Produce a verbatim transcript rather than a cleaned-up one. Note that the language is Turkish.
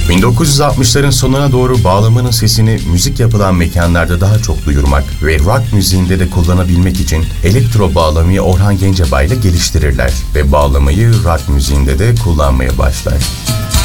bin dokuz yüz altmışların sonuna doğru bağlamanın sesini müzik yapılan mekanlarda daha çok duyurmak ve rock müziğinde de kullanabilmek için elektro bağlamayı Orhan Gencebay ile geliştirirler ve bağlamayı rock müziğinde de kullanmaya başlar.